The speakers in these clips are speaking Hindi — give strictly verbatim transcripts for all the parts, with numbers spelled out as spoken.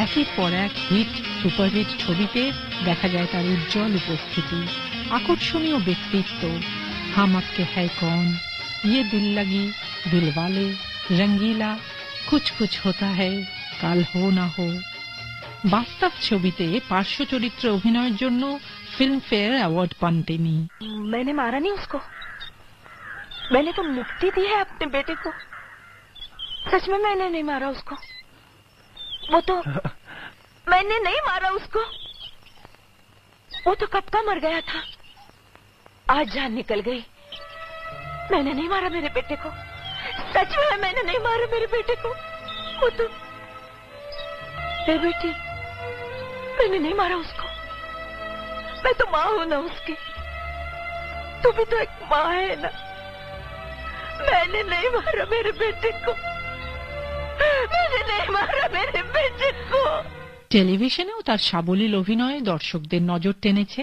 একের পর এক হিট সুপারহিট ছবিতে দেখা যায় তার উজ্জ্বল উপস্থিতি, আকর্ষণীয় ব্যক্তিত্ব। হাম আপকে হ্যায় কৌন, ইয়ে দিল লাগি, দিলওয়ালে, রঙ্গিলা, কুছ কুছ হোতা হ্যায়, কাল হো না হো। বাস্তব ছবিতে পার্শ্ব চরিত্রে অভিনয়ের জন্য फिल्मफेयर अवार्ड पान তিনি। मैंने मारा नहीं उसको, मैंने तो मुक्ति दी है अपने बेटे को। सच में मैंने नहीं मारा उसको, वो तो मैंने नहीं मारा उसको, वो तो कब का मर गया था। आज जान निकल गई। मैंने नहीं मारा मेरे बेटे को, सच में मैंने नहीं मारा मेरे बेटे को। वो तो ए बेटी, मैंने नहीं मारा उसको, मैं तो माँ हूं ना उसकी, तू भी तो एक माँ है ना। मैंने नहीं मारा मेरे बेटे को, मैंने नहीं मारा मेरे बेटे को। টেলিভিশনেও তার সাবলীল অভিনয়ে দর্শকদের নজর টেনেছে।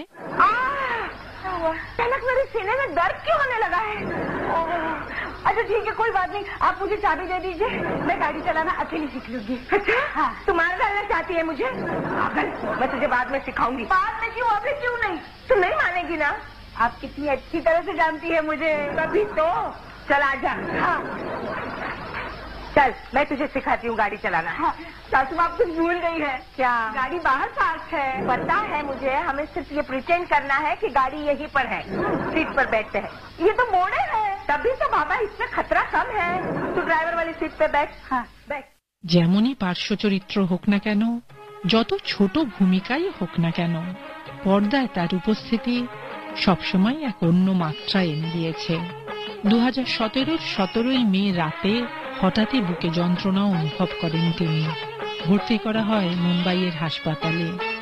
अचानक मेरे सीने में दर्द क्यों होने लगा है? अच्छा ठीक है, कोई बात नहीं, आप मुझे चाबी दे दीजिए, मैं गाड़ी चलाना अकेली सीख लूंगी। अच्छा हाँ, तुम्हारा डालना चाहती है मुझे? मैं तुझे बाद में सिखाऊंगी। बाद में क्यों, अभी क्यों नहीं? तुम नहीं मानेगी ना, आप कितनी अच्छी तरह से जानती है मुझे। कभी तो चल आजा। हाँ चल, मैं तुझे सिखाती हूँ गाड़ी चलाना। हाँ, सासू आप कुछ भूल गई है क्या? गाड़ी बाहर पार्क है। पता है मुझे, हमें सिर्फ ये प्रिटेंड करना है कि गाड़ी यहीं पर है, सीट पर बैठते हैं। ये तो मोड़े है, तभी तो बाबा इसमें खतरा कम है। तू ड्राइवर वाली सीट पे बैठ। हाँ बैठ। যেমনই পার্শ্ব চরিত্র হোক না কেন, যত ছোট ভূমিকাই হোক না কেন, পর্দায় তার উপস্থিতি সবসময় এক অন্য মাত্রা এনে দিয়েছে। দু হাজার সতেরোর সতেরোই মে রাতে হঠাৎই বুকে যন্ত্রণা অনুভব করেন তিনি। ভর্তি করা হয় মুম্বাইয়ের হাসপাতালে।